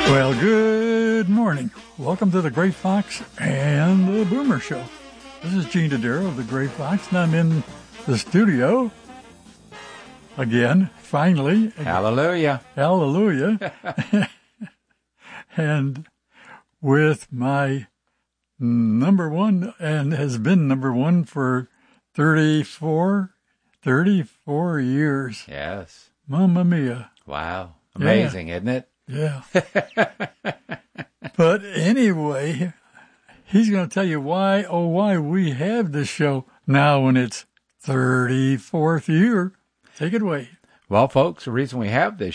Well, good morning. Welcome to the Gray Fox and the Boomer Show. This is Gene Dodaro of the Gray Fox, and I'm in the studio again, finally. Hallelujah. Hallelujah. And with my number one, and has been number one for 34 years. Yes. Mamma mia. Wow. Amazing, isn't it? Yeah. But anyway, he's going to tell you why we have this show now in its 34th year. Take it away. Well, folks, the reason we have this